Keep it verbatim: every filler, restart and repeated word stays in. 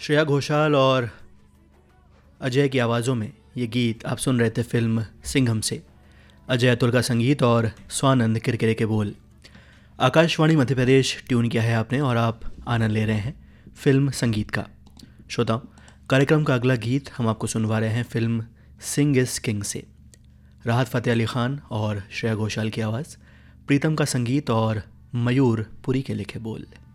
श्रेया घोषाल और अजय की आवाज़ों में ये गीत आप सुन रहे थे फिल्म सिंघम से। अजय अतुल का संगीत और स्वानंद किरकिरे के बोल। आकाशवाणी मध्य प्रदेश ट्यून किया है आपने और आप आनंद ले रहे हैं फिल्म संगीत का। श्रोताओं, कार्यक्रम का अगला गीत हम आपको सुनवा रहे हैं फिल्म सिंग इज़ किंग से। राहत फ़तेह अली ख़ान और श्रेया घोषाल की आवाज़, प्रीतम का संगीत और मयूर पुरी के लिखे बोल।